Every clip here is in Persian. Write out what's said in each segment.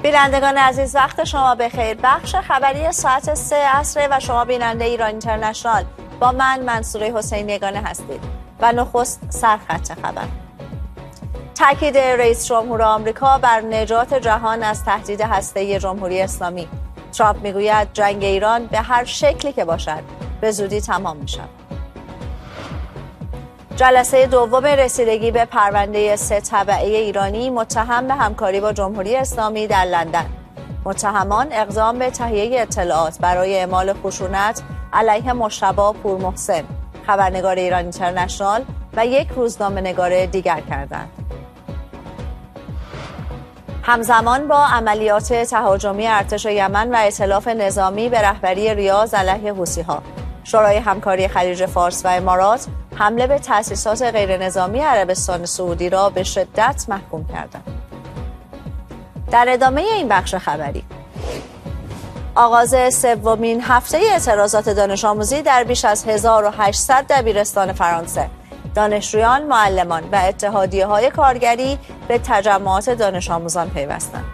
بینندگان عزیز، وقت شما بخیر. بخش خبری ساعت 3 عصر و شما بیننده ایران اینترنشنال با من منصوره حسین یگانه هستید و نخست سرخط خبر. تاکید رئیس جمهور آمریکا بر نجات جهان از تهدید هسته‌ای جمهوری اسلامی. ترامپ میگوید جنگ ایران به هر شکلی که باشد به زودی تمام می‌شود. جلسه دوم رسیدگی به پرونده 3 تبعه ایرانی متهم به همکاری با جمهوری اسلامی در لندن. متهمان اقدام به تهیه اطلاعات برای اعمال خشونت علیه مجتبی پورمحسن، خبرنگار ایران اینترنشنال و یک روزنامه‌نگار دیگر کردند. همزمان با عملیات تهاجمی ارتش یمن و ائتلاف نظامی به رهبری ریاض علیه حوثی‌ها، شورای همکاری خلیج فارس و امارات حمله به تأسیسات غیرنظامی عربستان سعودی را به شدت محکوم کردند. در ادامه این بخش خبری، آغاز سومین هفته اعتراضات دانش آموزی در بیش از 1800 دبیرستان فرانسه. دانشجویان، معلمان و اتحادیه‌های کارگری به تجمعات دانش آموزان پیوستند.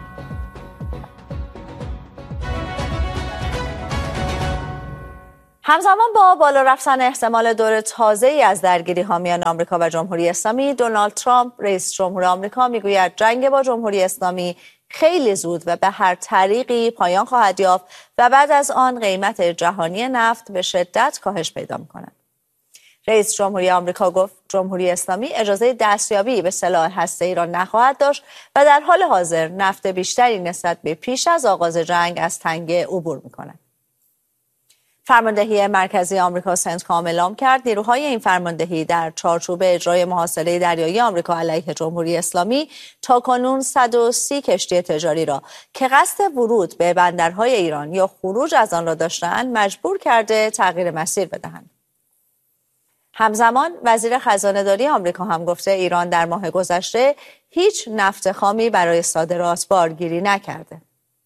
همزمان با بالا رفتن احتمال دور تازه‌ای از درگیری‌ها میان آمریکا و جمهوری اسلامی، دونالد ترامپ رئیس جمهور آمریکا میگوید جنگ با جمهوری اسلامی خیلی زود و به هر طریقی پایان خواهد یافت و بعد از آن قیمت جهانی نفت به شدت کاهش پیدا می‌کند. رئیس جمهوری آمریکا گفت جمهوری اسلامی اجازه دستیابی به سلاح هسته‌ای را نخواهد داشت و در حال حاضر نفت بیشتری نسبت به پیش از آغاز جنگ از تنگه عبور می‌کند. فرماندهی مرکزی آمریکا سنتکام اعلام کرد نیروهای این فرماندهی در چارچوب اجرای محاصره دریایی آمریکا علیه جمهوری اسلامی تاکنون 130 کشتی تجاری را که قصد ورود به بندرهای ایران یا خروج از آن را داشتند مجبور کرده تغییر مسیر بدهند. همزمان وزیر خزانه‌داری آمریکا هم گفته ایران در ماه گذشته هیچ نفت خامی برای صادرات بارگیری نکرده.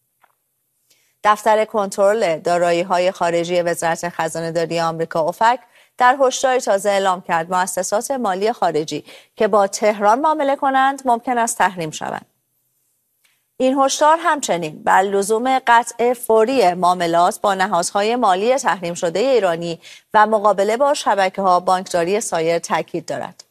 دفتر کنترل دارایی‌های خارجی وزارت خزانه‌داری آمریکا اوفک در هشداری تازه اعلام کرد مؤسسات مالی خارجی که با تهران معامله کنند ممکن است تحریم شوند. این هشدار همچنین بر لزوم قطع فوری معاملات با نهادهای مالی تحریم شده ایرانی و مقابله با شبکه‌ها بانکداری سایر تاکید دارد.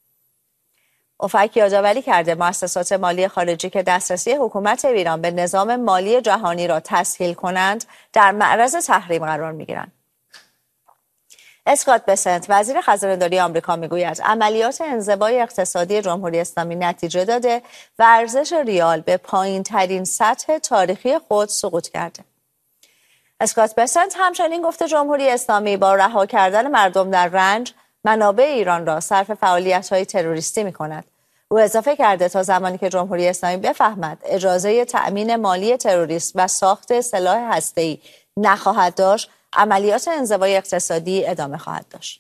اوفک یادآوری کرده مؤسسات مالی خارجی که دسترسی حکومت ایران به نظام مالی جهانی را تسهیل کنند در معرض تحریم قرار می‌گیرند. اسکات بسنت وزیر خزانه‌داری آمریکا میگوید عملیات انزوای اقتصادی جمهوری اسلامی نتیجه داده و ارزش ریال به پایین‌ترین سطح تاریخی خود سقوط کرده. اسکات بسنت همچنین گفته جمهوری اسلامی با رها کردن مردم در رنج منابع ایران را صرف فعالیت‌های تروریستی می‌کند. او اضافه کرده تا زمانی که جمهوری اسلامی بفهمد اجازه تأمین مالی تروریست و ساخت سلاح هسته‌ای نخواهد داشت، عملیات انزوای اقتصادی ادامه خواهد داشت.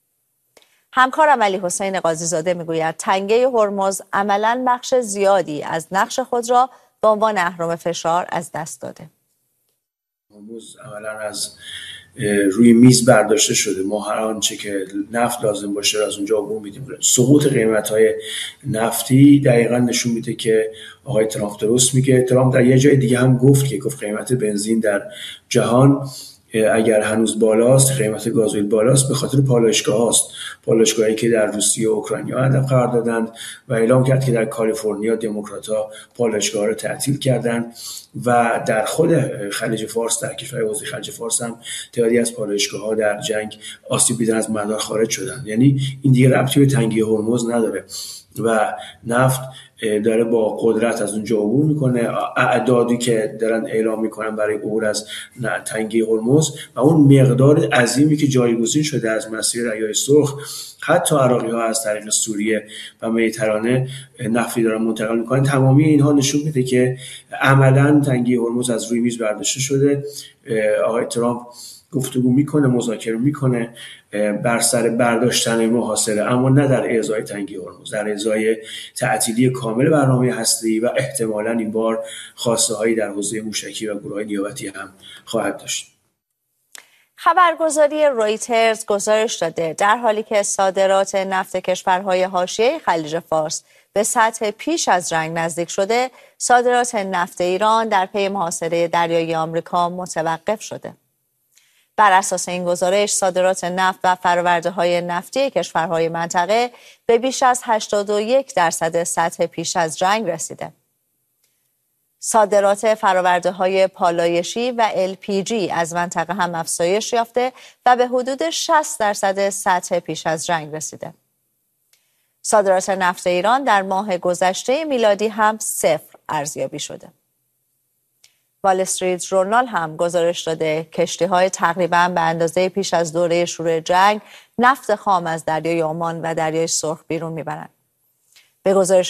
همکارم علی حسین قاضی‌زاده میگوید تنگه هرمز عملاً بخش زیادی از نقش خود را به عنوان اهرم فشار از دست داده. هرمز عملاً از روی میز برداشته شده. ما هر آنچه که نفت لازم باشه از اونجا عبور میدیم. سقوط قیمت‌های نفتی دقیقاً نشون میده که آقای ترامپ درست میگه. ترامپ در یه جای دیگه هم گفت قیمت بنزین در جهان اگر هنوز بالاست، قیمت گازوئیل بالاست، به خاطر پالایشگاه‌هاست. پالایشگاهایی که در روسیه و اوکراینیا هدف قرار دادند و اعلام کرد که در کالیفرنیا دموکرات‌ها پالایشگاه‌ها رو تعطیل کردند و در خود خلیج فارس، در کشور حوزه خلیج فارس هم تعدادی از پالایشگاه‌ها در جنگ آسیب دیدن از مدار خارج شدند. یعنی این دیگه ربطی به تنگی هرمز نداره و نفت داره با قدرت از اونجا عبور میکنه. اعدادی که دارن اعلام میکنن برای عبور از تنگی هرمز و اون مقدار عظیمی که جایگزین شده از مسیر دریای سرخ، حتی عراقی ها از طریق سوریه و مدیترانه نفتی دارن منتقل میکنن، تمامی اینها نشون میده که عملا تنگی هرمز از روی میز برداشته شده. آقای ترامپ گفتگو میکنه، مذاکره میکنه بر سر برداشتن محاصره، اما نه در ازای تنگی هرمز، در ازای تعطیلی کامل برنامه هسته‌ای و احتمالاً این بار خواسته هایی در حوزه موشکی و گروه‌های نیابتی هم خواهد داشت. خبرگزاری رویترز گزارش داده در حالی که صادرات نفت کشورهای حاشیه خلیج فارس به سطح پیش از جنگ نزدیک شده، صادرات نفت ایران در پی محاصره دریایی آمریکا متوقف شده. بر اساس این گزارش، صادرات نفت و فرآورده‌های نفتی کشورهای منطقه به بیش از 81% سطح پیش از جنگ رسیده. صادرات فرآورده‌های پالایشی و LPG از منطقه هم افزایش یافته و به حدود 60% سطح پیش از جنگ رسیده. صادرات نفت ایران در ماه گذشته میلادی هم صفر ارزیابی شده. وال استریت ژورنال هم گزارش داده کشتی‌های تقریباً به اندازه پیش از دوره شروع جنگ نفت خام از دریای عمان و دریای سرخ بیرون میبرند. به گزارش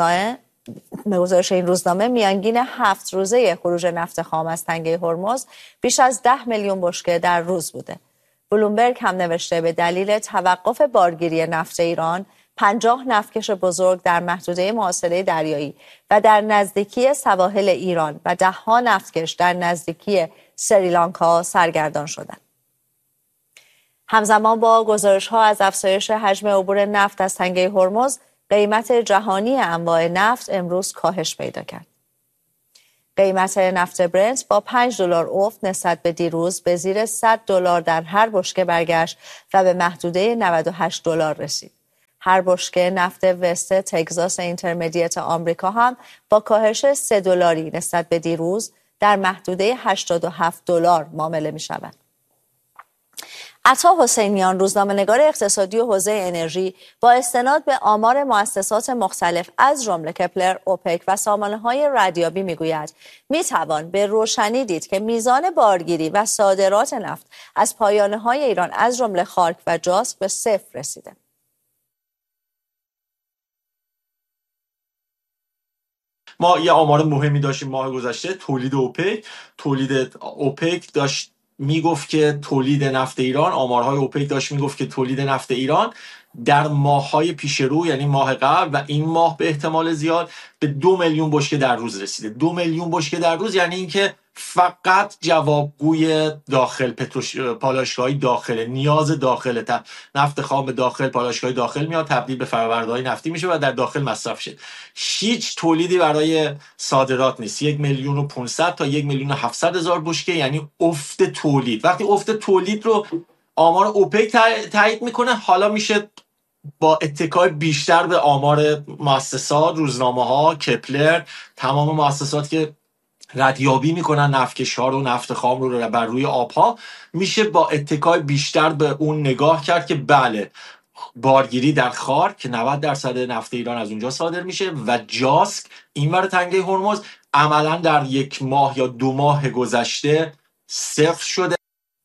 این روزنامه میانگین 7 روزه خروج نفت خام از تنگه هرمز بیش از 10 میلیون بشکه در روز بوده. بلومبرگ هم نوشته به دلیل توقف بارگیری نفت ایران 50 نفتکش بزرگ در محدوده محاصره دریایی و در نزدیکی سواحل ایران و 10 نفتکش در نزدیکی سریلانکا سرگردان شدند. همزمان با گزارش‌ها از افزایش حجم عبور نفت از تنگه هرمز، قیمت جهانی انواع نفت امروز کاهش پیدا کرد. قیمت نفت برنت با $5 افت نسبت به دیروز به زیر $100 در هر بشکه برگشت و به محدوده $98 رسید. هر بشکه نفت وست تگزاس اینترمدیت آمریکا هم با کاهش $3 نسبت به دیروز در محدوده $87 معامله می شود. عطا حسینیان، روزنامه‌نگار اقتصادی و حوزه انرژی، با استناد به آمار مؤسسات مختلف از جمله کپلر، اوپک و سامانه‌های ردیابی می‌گوید می‌توان به روشنی دید که میزان بارگیری و صادرات نفت از پایانه‌های ایران از جمله خارک و جاسک به صفر رسیده. ما یه آمار مهمی داشتیم ماه گذشته، تولید اوپک داشت میگفت که تولید نفت ایران، آمارهای اوپک داشت میگفت که تولید نفت ایران در ماه‌های پیش رو، یعنی ماه قبل و این ماه به احتمال زیاد، به 2 میلیون بشکه در روز رسیده. 2 میلیون بشکه در روز یعنی اینکه فقط جوابگوی داخل پالایشگاه‌های داخل، نیاز داخل نفت خام به داخل پالایشگاه داخل میاد، تبدیل به فرآورده‌های نفتی میشه و در داخل مصرف شه. هیچ تولیدی برای صادرات نیست. 1,500,000 تا 1,700,000 بشکه یعنی افت تولید. وقتی افت تولید رو آمار اوپک تایید میکنه، حالا میشه با اتکای بیشتر به آمار مؤسسات، روزنامه‌ها، کپلر، تمام مؤسسات که ردیابی میکنن نفتکش‌ها رو، نفت خام رو بر روی آبها، میشه با اتکای بیشتر به اون نگاه کرد که بله، بارگیری در خارک که 90% نفت ایران از اونجا صادر میشه و جاسک اینور تنگه هرمز عملا در 1 ماه یا 2 ماه گذشته صفر شده.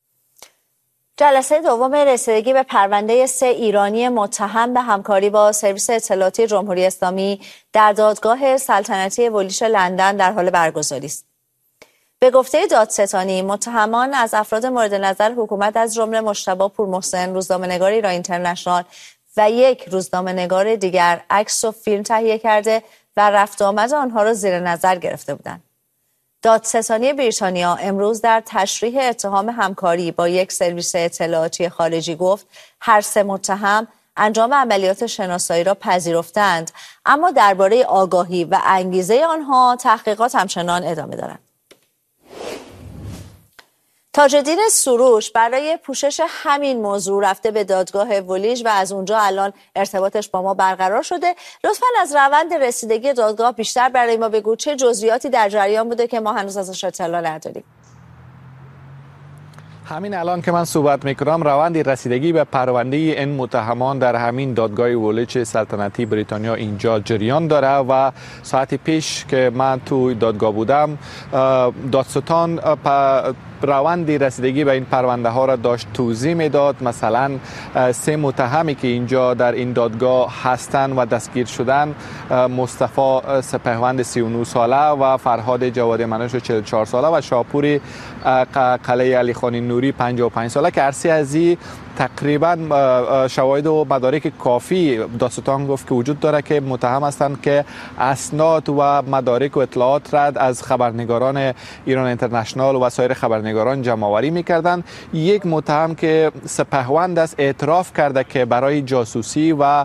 جلسه دوم رسیدگی به پرونده 3 ایرانی متهم به همکاری با سرویس اطلاعاتی جمهوری اسلامی در دادگاه سلطنتی ولیش لندن در حال برگزاری است. به گفته دادستانی، متهمان از افراد مورد نظر حکومت از جمله مجتبی پورمحسن، روزنامه‌نگار ایران اینترنشنال و 1 روزنامه‌نگار دیگر عکس و فیلم تهیه کرده و رفت آمد آنها را زیر نظر گرفته بودند. دادستانی بریتانیا امروز در تشریح اتهام همکاری با 1 سرویس اطلاعاتی خارجی گفت هر 3 متهم انجام عملیات شناسایی را پذیرفتند، اما درباره آگاهی و انگیزه آنها تحقیقات همچنان ادامه دارد. تاج‌الدین سروش برای پوشش همین موضوع رفته به دادگاه ولیج و از اونجا الان ارتباطش با ما برقرار شده. لطفاً از روند رسیدگی دادگاه بیشتر برای ما بگو، چه جزئیاتی در جریان بوده که ما هنوز ازش اطلاع نداریم؟ همین الان که من صحبت میکنم روند رسیدگی به پرونده این متهمان در همین دادگاه ولیج سلطنتی بریتانیا اینجا جریان داره و ساعت پیش که من تو دادگاه بودم، دادستان روند رسیدگی به این پرونده ها را داشت توضیح میداد. مثلا 3 متهمی که اینجا در این دادگاه هستند و دستگیر شدن، مصطفی سپهوند 39 ساله و فرهاد جواد منوش 44 ساله و شاپور قلعه علی خانی نوری 55 ساله که عرصه از این تقریبا شواهد و مدارک کافی دادستان گفت که وجود داره که متهم هستند که اسناد و مدارک و اطلاعات را از خبرنگاران ایران اینترنشنال و سایر خبرنگاران جمع آوری می‌کردند. یک متهم که سپهوند است اعتراف کرده که برای جاسوسی و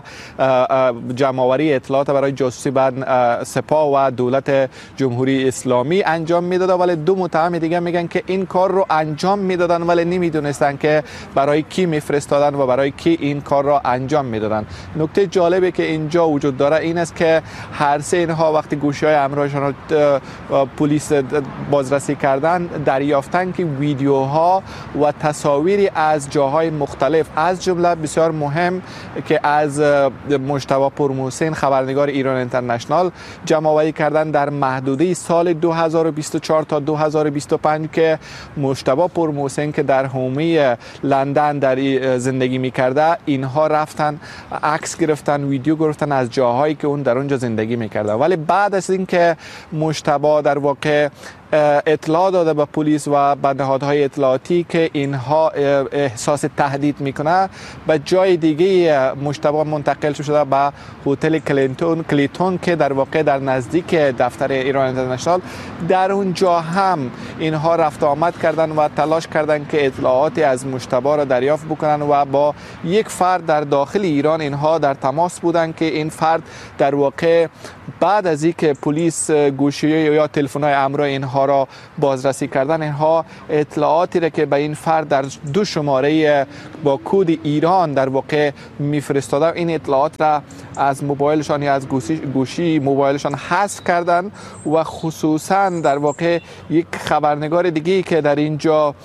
جمع آوری اطلاعات برای جاسوسی بر سپاه و دولت جمهوری اسلامی انجام میداد، ولی دو متهم دیگه میگن که این کار رو انجام میدادن ولی نمیدونستن که برای کی میفرستادن و برای کی این کار را انجام میدادن. نکته جالبی که اینجا وجود داره این است که هر سه اینها وقتی گوشی‌های همراهشان را پلیس بازرسی کردن دریافتن که ویدیوها و تصاویری از جاهای مختلف از جمله بسیار مهم که از مجتبی پرمحسن خبرنگار ایران اینترنشنال جمع آوری کردن در محدوده سال 2024 تا 2025 که مجتبی پرمحسن که در حومه لندن در زندگی می‌کرده اینها رفتن عکس گرفتن ویدیو گرفتن از جاهایی که اون در اونجا زندگی می‌کرده، ولی بعد از اینکه مجتبی در واقع اطلاع داده به پلیس و به نهادهای اطلاعاتی که اینها احساس تهدید میکنه به جای دیگه مجتبی منتقل شده به هتل کلیتون که در واقع در نزدیک دفتر ایران اینترنشنال در اونجا هم اینها رفت آمد کردن و تلاش کردن که اطلاعاتی از مجتبی را دریافت بکنن و با یک فرد در داخل ایران اینها در تماس بودن که این فرد در واقع بعد از اینکه پلیس گوشی یا تلفن‌های همراه اینها را بازرسی کردن اینها اطلاعاتی را که به این فرد در 2 شماره با کد ایران در واقع میفرستاده این اطلاعات را از موبایلشان یا از گوشی موبایلشان حذف کردن و خصوصا در واقع یک خبرنگار دیگه که در اینجا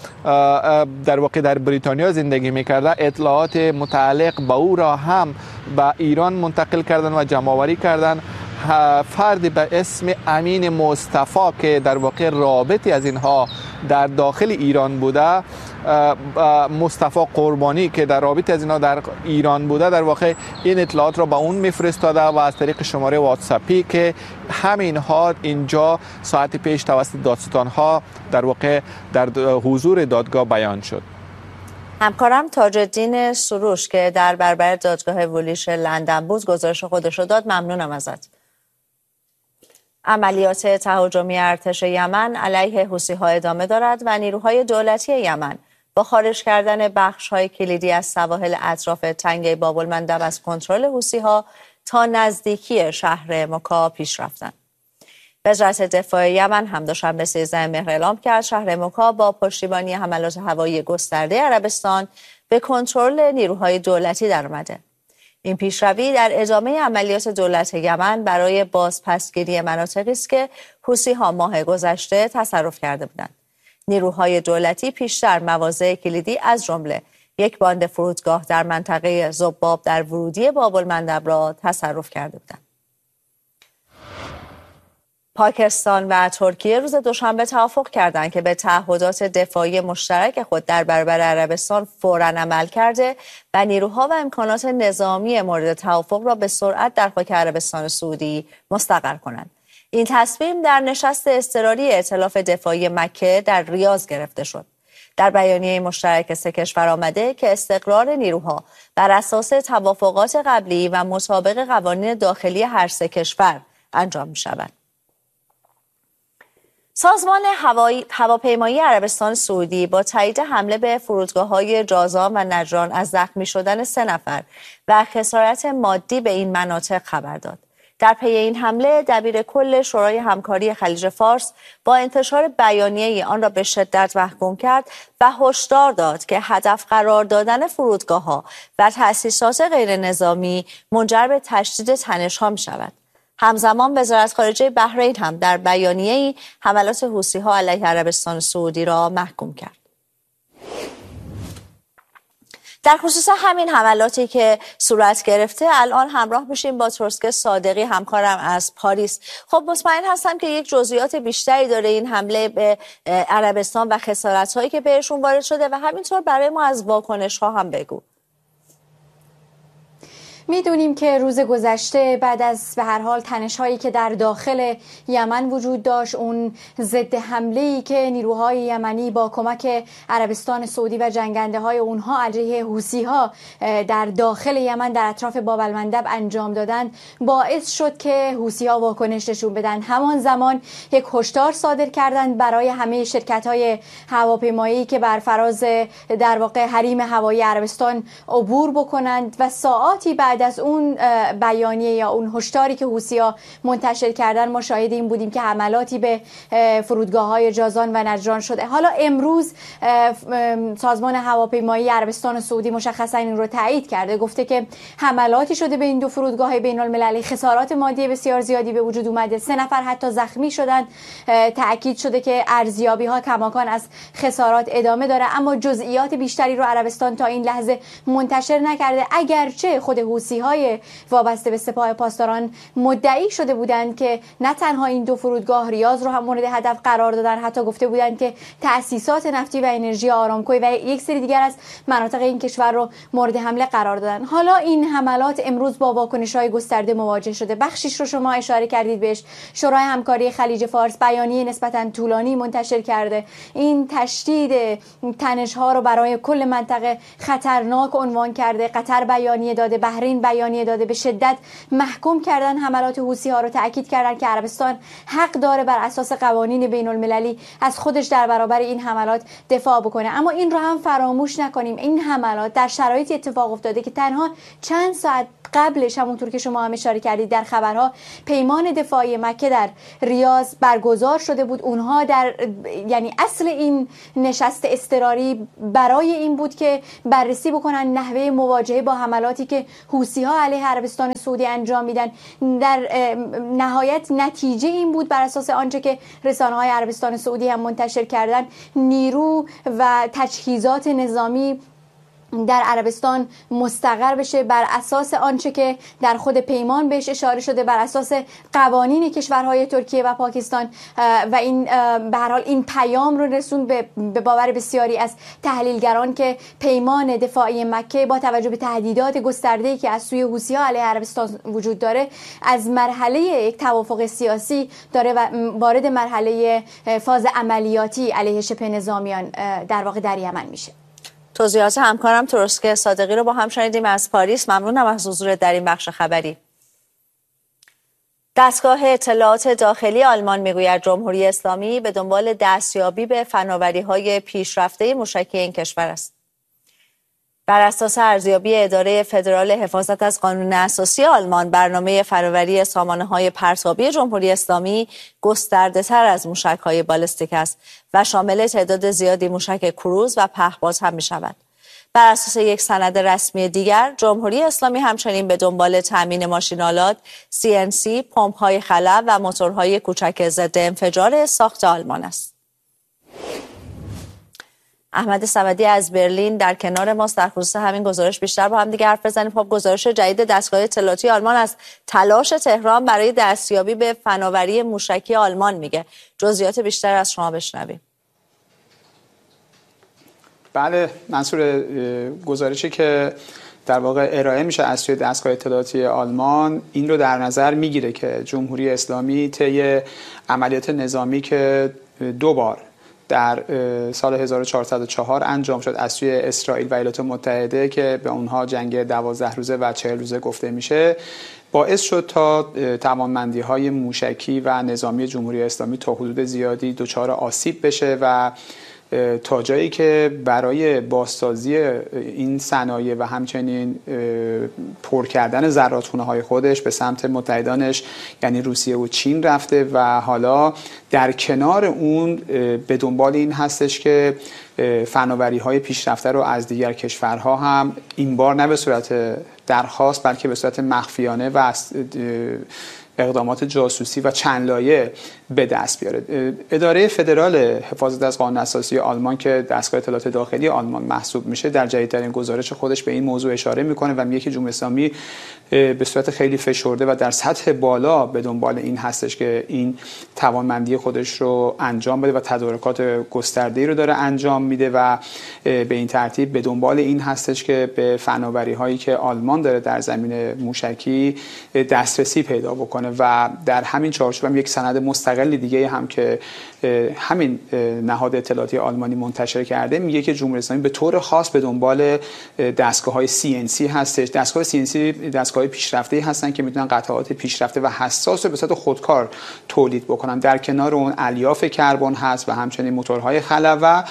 در واقع در بریتانیا زندگی میکرده اطلاعات متعلق به او را هم به ایران منتقل کردن و جمع آوری کردن. فردی به اسم امین مصطفی که در واقع رابطی از اینها در داخل ایران بوده، مصطفی قربانی که در رابطه از اینها در ایران بوده در واقع این اطلاعات را به اون میفرستاده و از طریق شماره واتساپی که همینها اینجا ساعت پیش توسط دادستان ها در واقع در حضور دادگاه بیان شد. همکارم تاج الدین سروش که در برابر دادگاه وولیش لندن بود گزارش خودش رو داد. ممنونم ازت. عملیات تهاجمی ارتش یمن علیه حوثی‌ها ادامه دارد و نیروهای دولتی یمن با خارج کردن بخش‌های کلیدی از سواحل اطراف تنگه باب‌المندب از کنترل حوثی‌ها تا نزدیکی شهر مکا پیش رفتند. وزارت دفاع یمن هم دوشنبه 13 مهر اعلام کرد شهر مکا با پشتیبانی حملات هوایی گسترده عربستان به کنترل نیروهای دولتی درآمده. این پیشروی در ادامه عملیات دولت یمن برای بازپسگیری مناطقی است که حوثی‌ها ماه گذشته تصرف کرده بودند. نیروهای دولتی پیشتر مواضع کلیدی از جمله یک باند فرودگاه در منطقه زباب در ورودی باب‌المندب را تصرف کرده بودند. پاکستان و ترکیه روز دوشنبه توافق کردند که به تعهدات دفاعی مشترک خود در برابر عربستان فوراً عمل کرده و نیروها و امکانات نظامی مورد توافق را به سرعت در خاک عربستان سعودی مستقر کنند. این تصمیم در نشست اضطراری ائتلاف دفاعی مکه در ریاض گرفته شد. در بیانیه مشترک سه کشور آمده که استقرار نیروها بر اساس توافقات قبلی و مطابق قوانین داخلی هر سه کشور انجام می شود. سازمان هواپیمایی عربستان سعودی با تایید حمله به فرودگاه‌های جازان و نجران از زخمی شدن 3 نفر و خسارت مادی به این مناطق خبر داد. در پی این حمله دبیر کل شورای همکاری خلیج فارس با انتشار بیانیه‌ای آن را به شدت محکوم کرد و هشدار داد که هدف قرار دادن فرودگاه‌ها و تأسیسات غیر نظامی منجر به تشدید تنش‌ها می‌شود. همزمان وزارت خارجه بحرین هم در بیانیه‌ای حملات حوثی‌ها علیه عربستان سعودی را محکوم کرد. در خصوص همین حملاتی که صورت گرفته الان همراه میشیم با ترسک صادقی همکارم از پاریس. خب مطمئن هستم که یک جزئیات بیشتری داره این حمله به عربستان و خسارت‌هایی که بهشون وارد شده و همینطور برای ما از واکنش‌ها هم بگو. میدونیم که روز گذشته بعد از به هر حال تنش‌هایی که در داخل یمن وجود داشت، اون ضد حمله‌ای که نیروهای یمنی با کمک عربستان سعودی و جنگنده‌های اونها علیه حوثی‌ها در داخل یمن در اطراف باب المندب انجام دادن، باعث شد که حوثی‌ها واکنش نشون بدن. همان زمان یک هشدار صادر کردند برای همه شرکت‌های هواپیمایی که بر فراز در واقع حریم هوایی عربستان عبور بکنند و ساعاتی بعد از اون بیانیه یا اون هشداری که حوثی‌ها منتشر کردن ما شاهد این بودیم که حملاتی به فرودگاه‌های جازان و نجران شده. حالا امروز سازمان هواپیمایی عربستان سعودی مشخصا این رو تایید کرده، گفته که حملاتی شده به این دو فرودگاه بین‌المللی، خسارات مادی بسیار زیادی به وجود اومده، 3 نفر حتی زخمی شدن. تأکید شده که ارزیابی‌ها کماکان از خسارات ادامه داره، اما جزئیات بیشتری رو عربستان تا این لحظه منتشر نکرده، اگرچه خود حوثی‌های وابسته به سپاه پاسداران مدعی شده بودند که نه تنها این دو فرودگاه ریاض رو هم مورد هدف قرار دادن، حتی گفته بودند که تأسیسات نفتی و انرژی آرامکو و یک سری دیگر از مناطق این کشور رو مورد حمله قرار دادن. حالا این حملات امروز با واکنش‌های گسترده مواجه شده. بخشیش رو شما اشاره کردید بهش. شورای همکاری خلیج فارس بیانیه نسبتاً طولانی منتشر کرده. این تشدید تنش‌ها رو برای کل منطقه خطرناک عنوان کرده. قطر بیانیه داده، بحرین بیانیه داده، به شدت محکوم کردن حملات حوثی‌ها رو، تاکید کردن که عربستان حق داره بر اساس قوانین بین‌المللی از خودش در برابر این حملات دفاع بکنه. اما این رو هم فراموش نکنیم، این حملات در شرایطی اتفاق افتاده که تنها چند ساعت قبلش، همونطور که شما هم اشاره کردید در خبرها، پیمان دفاعی مکه در ریاض برگزار شده بود. اونها یعنی اصل این نشست اضطراری برای این بود که بررسی بکنن نحوه مواجهه با حملاتی که حوثی‌ها علیه عربستان سعودی انجام میدن. در نهایت نتیجه این بود، بر اساس آنچه که رسانه‌های عربستان سعودی هم منتشر کردن، نیرو و تجهیزات نظامی در عربستان مستقر بشه بر اساس آنچه که در خود پیمان بهش اشاره شده، بر اساس قوانین کشورهای ترکیه و پاکستان. و این به هر حال این پیام رو رسوند به باور بسیاری از تحلیلگران که پیمان دفاعی مکه با توجه به تهدیدات گسترده‌ای که از سوی حوثی‌ها علیه عربستان وجود داره، از مرحله یک توافق سیاسی داره و وارد مرحله فاز عملیاتی علیه شبه نظامیان در واقع در یمن میشه. توضیحات همکارم تروسک صادقی رو با هم شنیدیم از پاریس. ممنونم از حضورت در این بخش خبری. دستگاه اطلاعات داخلی آلمان میگوید جمهوری اسلامی به دنبال دستیابی به فناوری‌های پیشرفته موشکی این کشور است. بر اساس ارزیابی اداره فدرال حفاظت از قانون اساسی آلمان، برنامه فناوری سامانه‌های پرتابی جمهوری اسلامی گسترده‌تر از موشک‌های بالستیک است و شامل تعداد زیادی موشک کروز و پهپاد هم می‌شود. بر اساس یک سند رسمی دیگر، جمهوری اسلامی همچنین به دنبال تامین ماشین‌آلات، CNC، پمپ‌های خلع و موتورهای کوچک ضد انفجار ساخت آلمان است. احمد صمدی از برلین در کنار ماست. در خصوص همین گزارش بیشتر با هم دیگه حرف بزنیم. خب گزارش جدید دستگاه اطلاعاتی آلمان از تلاش تهران برای دستیابی به فناوری موشکی آلمان میگه. جزئیات بیشتر از شما بشنویم. بله منصور، گزارشی که در واقع ارائه میشه از سوی دستگاه اطلاعاتی آلمان این رو در نظر میگیره که جمهوری اسلامی طی عملیات نظامی که 2 بار در سال 1404 انجام شد از سوی اسرائیل و ایالات متحده که به اونها جنگ 12 روزه و 40 روزه گفته میشه، باعث شد تا توانمندی‌های موشکی و نظامی جمهوری اسلامی تا حدود زیادی دچار آسیب بشه و تا جایی که برای بازسازی این صنایع و همچنین پر کردن زرادخونه‌های خودش به سمت متحدانش یعنی روسیه و چین رفته و حالا در کنار اون به دنبال این هستش که فناوری‌های پیشرفته رو از دیگر کشورها هم این بار نه به صورت درخواست بلکه به صورت مخفیانه و اقدامات جاسوسی و چند لایه به دست بیاره. اداره فدرال حفاظت از قانون اساسی آلمان که دستگاه اطلاعات داخلی آلمان محسوب میشه در جدیدترین گزارش خودش به این موضوع اشاره میکنه و میگه که جمهوری اسلامی به صورت خیلی فشرده و در سطح بالا به دنبال این هستش که این توانمندی خودش رو انجام بده و تدارکات گسترده‌ای رو داره انجام میده و به این ترتیب به دنبال این هستش که به فناوری هایی که آلمان داره در زمین موشکی دسترسی پیدا بکنه و در همین چارچوب هم یک سند مستقل دیگه هم که همین نهاد اطلاعاتی آلمانی منتشر کرده میگه که جمهوری اسلامی به طور خاص به دنبال دستگاه‌های CNC هستش. دستگاه CNC دستگاه پیشرفته‌ای هستن که میتونن قطعات پیشرفته و حساس رو به صورت خودکار تولید بکنن. در کنار اون الیاف کربن هست و همچنین موتورهای خلا و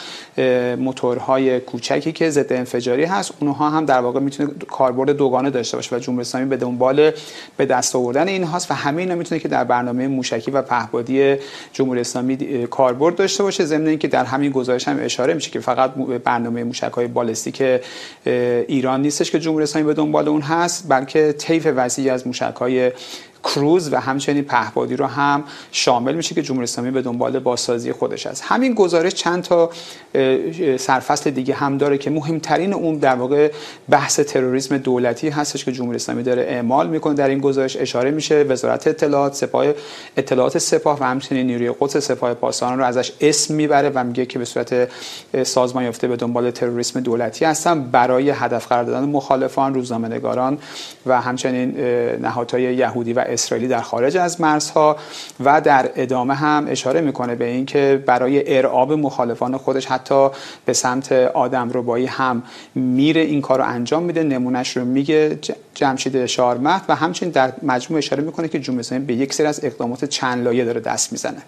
موتورهای کوچکی که ضد انفجاری هست. اونها هم در واقع میتونه کاربرد دوگانه داشته باشه و جمهوری اسلامی به دنبال به دست آوردن این هاست و همه اینا میتونه که در برنامه موشکی و پهپادی جمهوری اسلامی کاربرد داشته باشه. ضمن اینکه در همین گزارش هم اشاره میشه که فقط برنامه موشک‌های بالستیک ایران نیستش که جمهوری اسلامی به دنبال اون هست، بلکه طیف وسیعی از موشک‌های کروز و همچنین پهپادی رو هم شامل میشه که جمهوری اسلامی به دنبال بازسازی خودش است. همین گزارش چند تا سرفصل دیگه هم داره که مهمترین اون در واقع بحث تروریسم دولتی هستش که جمهوری اسلامی داره اعمال میکنه. در این گزارش اشاره میشه وزارت اطلاعات، سپاه اطلاعات سپاه و همچنین نیروی قدس سپاه پاسداران رو ازش اسم میبره و میگه که به صورت سازمان یافته به دنبال تروریسم دولتی هستن برای هدف قرار دادن مخالفان، روزنامه‌نگاران و همچنین نهادهای یهودی و اسرائیلی در خارج از مرزها. و در ادامه هم اشاره میکنه به این که برای ارعاب مخالفان خودش حتی به سمت آدمربایی هم میره این کارو انجام میده. نمونهش رو میگه جمشید شارمهد و همچنین در مجموع اشاره میکنه که جمهوری اسلامی به یک سری از اقدامات چند لایه داره دست میزنه.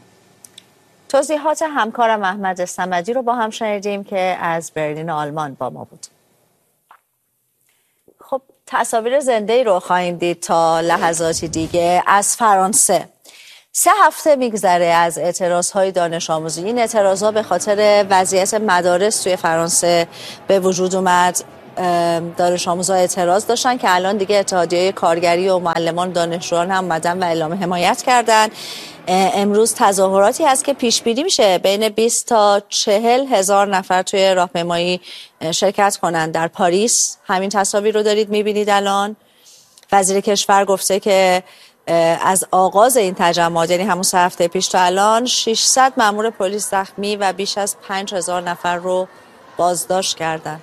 توضیحات همکارم احمد صمدی رو با هم شنیدیم که از برلین آلمان با ما بود. خب تصاویر زنده‌ای رو خواهیم دید تا لحظاتی دیگه از فرانسه. 3 هفته میگذره از اعتراضهای دانش آموزی. این اعتراضها به خاطر وضعیت مدارس توی فرانسه به وجود اومد. دانش آموزها اعتراض داشتن که الان دیگه اتحادیه کارگری و معلمان دانشجویان هم اومدن و اعلام حمایت کردن. امروز تظاهراتی هست که پیش بینی میشه بین 20 تا 40 هزار نفر توی راهپیمایی شرکت کنن در پاریس. همین تصاویر رو دارید میبینید الان. وزیر کشور گفته که از آغاز این تجمعات یعنی همون 3 هفته پیش تا الان 600 مأمور پلیس زخمی و بیش از 5000 نفر رو بازداشت کردن.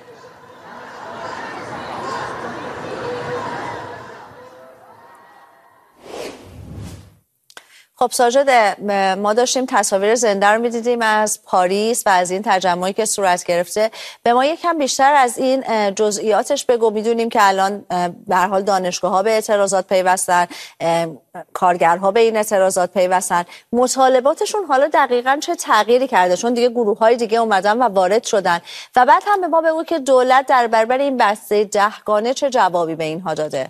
خب ساجد، ما داشتیم تصاویر زنده رو می‌دیدیم از پاریس و از این تجمعی که صورت گرفته. به ما یکم بیشتر از این جزئیاتش بگو. می‌دونیم که الان به هر حال دانشگاه‌ها به اعتراضات پیوستن، کارگرها به این اعتراضات پیوستن. مطالباتشون حالا دقیقاً چه تغییری کرده؟ چون دیگه گروه‌های دیگه اومدن و وارد شدن. و بعد هم به ما بگو که دولت در برابر این بسته دهگانه چه جوابی به اینها داده؟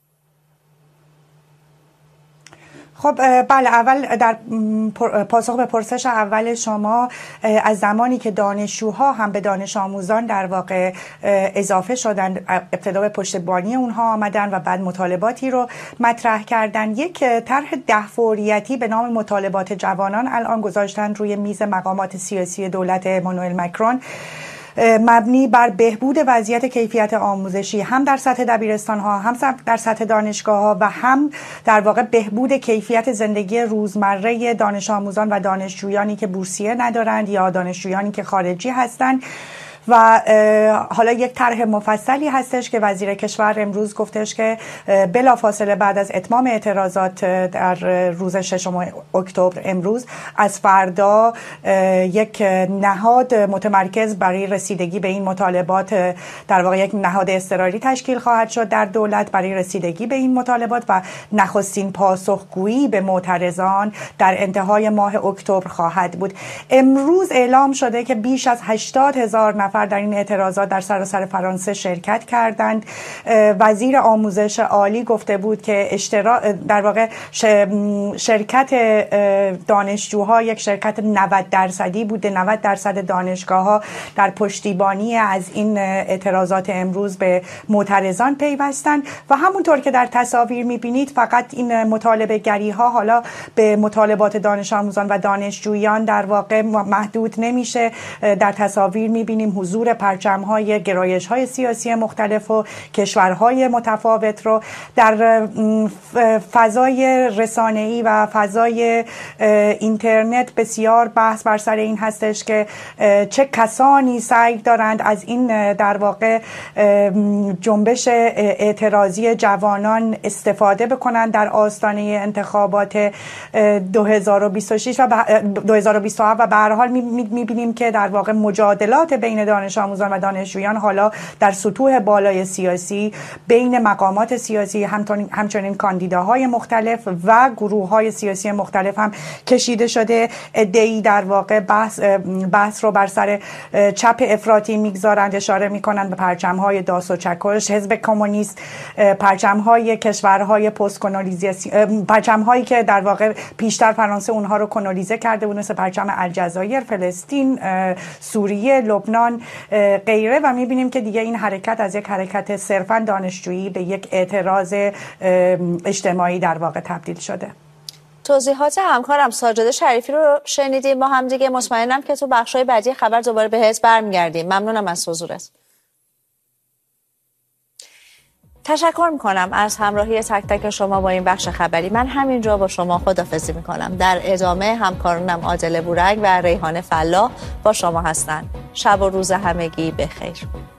خب بله، اول در پاسخ به پرسش اول شما، از زمانی که دانشجوها هم به دانش آموزان در واقع اضافه شدن، ابتدا به پشتیبانی اونها آمدن و بعد مطالباتی رو مطرح کردن، یک طرح 10 فوریتی به نام مطالبات جوانان الان گذاشتن روی میز مقامات سیاسی دولت امانوئل مکرون، مبنی بر بهبود وضعیت کیفیت آموزشی هم در سطح دبیرستان‌ها، هم در سطح دانشگاه‌ها و هم در واقع بهبود کیفیت زندگی روزمره دانش آموزان و دانشجویانی که بورسیه ندارند یا دانشجویانی که خارجی هستند. و حالا یک طرح مفصلی هستش که وزیر کشور امروز گفتش که بلافاصله بعد از اتمام اعتراضات در روز 6 اکتبر امروز، از فردا یک نهاد متمرکز برای رسیدگی به این مطالبات، در واقع یک نهاد اضطراری تشکیل خواهد شد در دولت برای رسیدگی به این مطالبات و نخستین پاسخگویی به معترضان در انتهای ماه اکتبر خواهد بود. امروز اعلام شده که بیش از 80,000 نفر نفر در این اعتراضات در سراسر فرانسه شرکت کردند. وزیر آموزش عالی گفته بود که در واقع شرکت دانشجوها یک شرکت 90% بوده. 90% دانشگاه‌ها در پشتیبانی از این اعتراضات امروز به معترضان پیوستند و همونطور که در تصاویر می‌بینید فقط این مطالبه گری‌ها حالا به مطالبات دانش آموزان و دانشجویان در واقع محدود نمیشه. در تصاویر می‌بینیم حضور پرچم‌های گرایش‌های سیاسی مختلف و کشورهای متفاوت رو. در فضای رسانه‌ای و فضای اینترنت بسیار بحث بر سر این هستش که چه کسانی سعی دارند از این در واقع جنبش اعتراضی جوانان استفاده بکنند در آستانه انتخابات 2026 و 2027 و به هر حال می‌بینیم که در واقع مجادلات بین دانش آموزان و دانشجویان حالا در سطوح بالای سیاسی بین مقامات سیاسی همچنین کاندیداهای مختلف و گروه‌های سیاسی مختلف هم کشیده شده. عده‌ای در واقع بحث رو بر سر چپ افراطی میگذارند، اشاره میکنند به پرچم‌های داس و چکش حزب کمونیست، پرچم‌های کشورهای پست کلونیالیستی، پرچم‌هایی که در واقع پیشتر فرانسه اونها رو کلونیزه کرده بود مثل پرچم الجزایر، فلسطین، سوریه، لبنان غیره و می‌بینیم که دیگه این حرکت از یک حرکت صرفاً دانشجویی به یک اعتراض اجتماعی در واقع تبدیل شده. توضیحات همکارم ساجده شریفی رو شنیدیم با هم دیگه. مطمئنم که تو بخشای بعدی خبر دوباره بهت برمیگردیم. ممنونم از حضورت. تشکر میکنم از همراهی تک تک شما با این بخش خبری. من همینجا با شما خداحافظی میکنم. در ادامه همکارانم عادل بورک و ریحانه فلاح با شما هستند. شب و روز همگی بخیر.